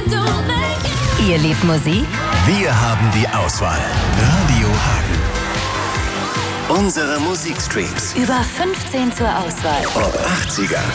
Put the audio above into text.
Ihr liebt Musik? Wir haben die Auswahl. Radio Hagen. Unsere Musikstreams. Über 15 zur Auswahl. Ob 80er,